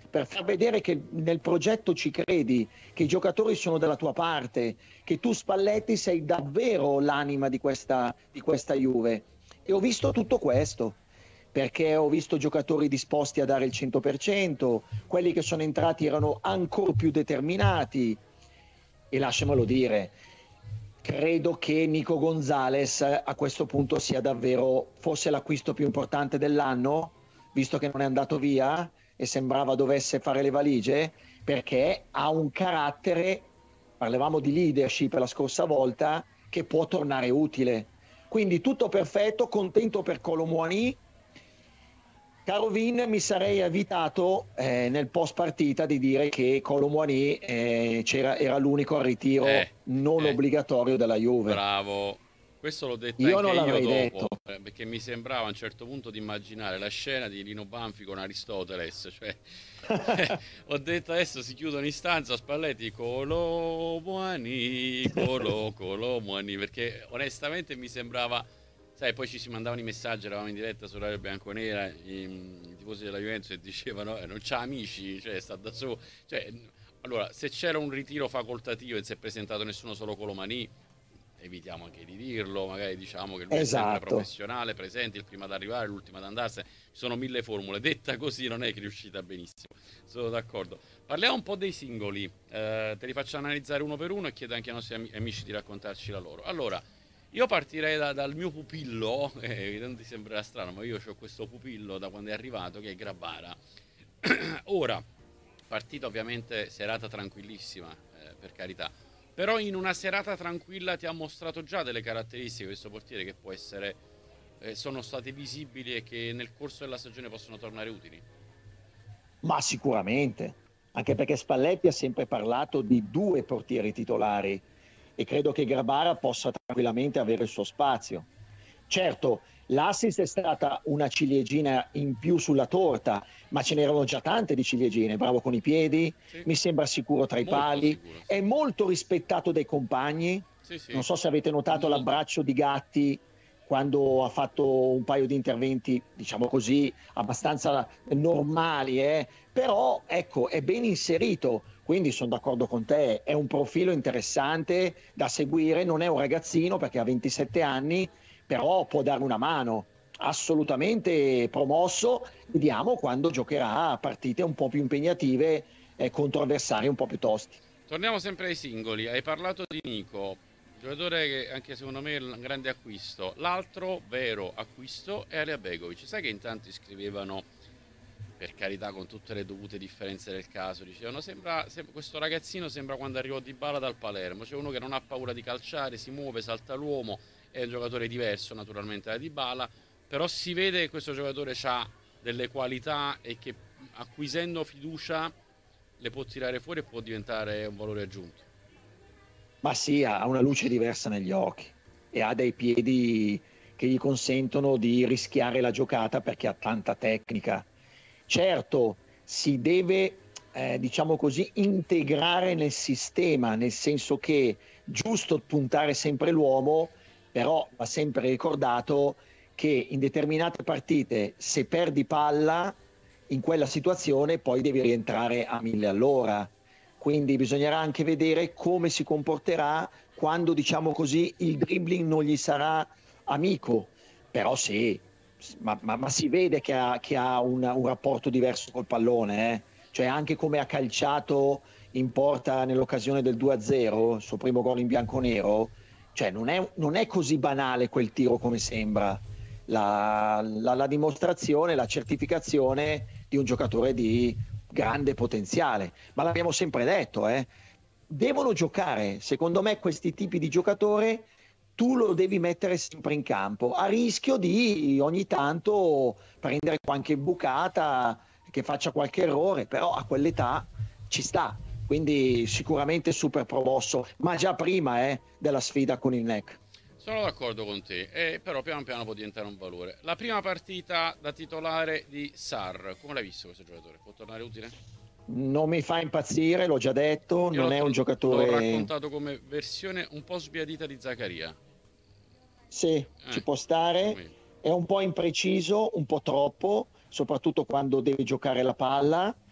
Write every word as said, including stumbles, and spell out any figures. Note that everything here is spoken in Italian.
per far vedere che nel progetto ci credi, che i giocatori sono dalla tua parte, che tu Spalletti sei davvero l'anima di questa, di questa Juve. E ho visto tutto questo, perché ho visto giocatori disposti a dare il cento per cento, quelli che sono entrati erano ancora più determinati, e lasciamelo dire, credo che Nico Gonzalez a questo punto sia davvero forse l'acquisto più importante dell'anno, visto che non è andato via e sembrava dovesse fare le valigie, perché ha un carattere, parlavamo di leadership la scorsa volta, che può tornare utile. Quindi tutto perfetto, contento per Kolo Muani. Caro Vin, mi sarei evitato eh, nel post partita di dire che Kolo Muani eh, c'era, era l'unico al ritiro eh, non eh, obbligatorio della Juve. Bravo, questo l'ho detto Io anche non io l'avrei dopo, detto. eh, perché mi sembrava a un certo punto di immaginare la scena di Lino Banfi con Aristoteles, cioè ho detto adesso si chiudono in stanza Spalletti Kolo Muani, Kolo, Kolo Muani, perché onestamente mi sembrava, sai, poi ci si mandavano i messaggi, eravamo in diretta su Radio Bianconera, i, i tifosi della Juventus e dicevano eh, non c'ha amici, cioè sta da solo, cioè, allora se c'era un ritiro facoltativo e non si è presentato nessuno, solo Colomani, evitiamo anche di dirlo, magari diciamo che lui è sempre Esatto. professionale, presente, il primo ad arrivare, l'ultimo ad andarsene, ci sono mille formule, detta così non è che è riuscita benissimo, sono d'accordo. Parliamo un po' dei singoli, eh, te li faccio analizzare uno per uno e chiedo anche ai nostri amici di raccontarci la loro. Allora, io partirei da, dal mio pupillo, eh, non ti sembrerà strano, ma io ho questo pupillo da quando è arrivato, che è Grabara. Ora, partita ovviamente serata tranquillissima, eh, per carità, però in una serata tranquilla ti ha mostrato già delle caratteristiche questo portiere che può essere, eh, sono state visibili e che nel corso della stagione possono tornare utili. Ma sicuramente, anche perché Spalletti ha sempre parlato di due portieri titolari e credo che Grabara possa tranquillamente avere il suo spazio. Certo, l'assist è stata una ciliegina in più sulla torta, ma ce n'erano già tante di ciliegine, bravo con i piedi, Sì, mi sembra sicuro tra i molto pali, sicuro, sì. è molto rispettato dai compagni. Sì, sì. Non so se avete notato Molto. l'abbraccio di Gatti quando ha fatto un paio di interventi, diciamo così, abbastanza normali, eh? Però ecco, è ben inserito, quindi sono d'accordo con te, è un profilo interessante da seguire, non è un ragazzino perché ha ventisette anni, però può dare una mano, assolutamente promosso, vediamo quando giocherà partite un po' più impegnative eh, contro avversari un po' più tosti. Torniamo sempre ai singoli, hai parlato di Nico, giocatore che anche secondo me è un grande acquisto. L'altro vero acquisto è Alea Begovic. Sai che in tanti scrivevano, per carità con tutte le dovute differenze del caso, dicevano sembra, sembra questo ragazzino sembra quando arrivò Dybala dal Palermo, c'è uno che non ha paura di calciare, si muove, salta l'uomo, è un giocatore diverso naturalmente da Dybala, però si vede che questo giocatore ha delle qualità e che acquisendo fiducia le può tirare fuori e può diventare un valore aggiunto. Ma sì, ha una luce diversa negli occhi e ha dei piedi che gli consentono di rischiare la giocata perché ha tanta tecnica. Certo, si deve, eh, diciamo così, integrare nel sistema, nel senso che giusto puntare sempre l'uomo, però va sempre ricordato che in determinate partite se perdi palla in quella situazione poi devi rientrare a mille all'ora. Quindi bisognerà anche vedere come si comporterà quando, diciamo così, il dribbling non gli sarà amico. Però sì, ma, ma, ma si vede che ha, che ha un, un rapporto diverso col pallone, eh? Cioè anche come ha calciato in porta nell'occasione del due a zero, il suo primo gol in bianconero, cioè non è, non è così banale quel tiro come sembra. La, la, la dimostrazione, la certificazione di un giocatore di grande potenziale, ma l'abbiamo sempre detto, eh? Devono giocare, secondo me questi tipi di giocatore tu lo devi mettere sempre in campo, a rischio di ogni tanto prendere qualche bucata, che faccia qualche errore, però a quell'età ci sta, quindi sicuramente super promosso, ma già prima eh, della sfida con il N E C. Sono d'accordo con te, eh, però piano piano può diventare un valore. La prima partita da titolare di Sarr, come l'hai visto questo giocatore? Può tornare utile? Non mi fa impazzire, l'ho già detto, Io non l'ho, è un tro- l'ho giocatore. raccontato come versione un po' sbiadita di Zaccaria. Sì, ci Eh, può più o stare, meno. è un po' impreciso, un po' troppo, soprattutto quando deve giocare la palla,